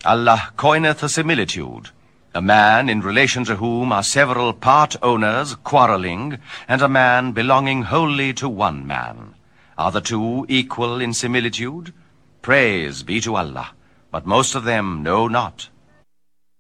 Allah coineth a similitude, a man in relation to whom are several part owners quarrelling, and a man belonging wholly to one man. Are the two equal in similitude? Praise be to Allah, but most of them know not.